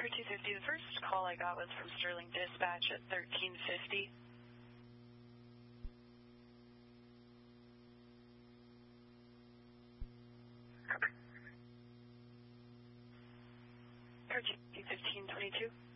Denver 250, the first call I got was from Sterling Dispatch at 1350. Copy. 1522.